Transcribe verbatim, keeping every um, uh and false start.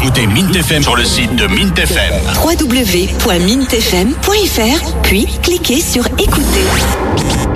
écoutez Mint F M sur le site de Mint F M. w w w point mint f m point f r, puis cliquez sur écouter.